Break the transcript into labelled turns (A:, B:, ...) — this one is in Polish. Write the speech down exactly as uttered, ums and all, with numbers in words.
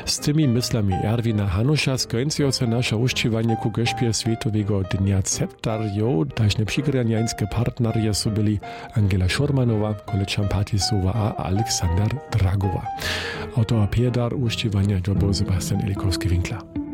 A: Z tymi myslami Erwina Hanuša skończyło się nasze uściwanie ku geszpie Światowego Dnia Septariów. Taśne przygraniańskie partnerie są byli Angela Szurmanowa, Kolečan Patisowa a Aleksander Dragowa. Autor Piedar uściwania to był Sebastian Elikowski-Winkler.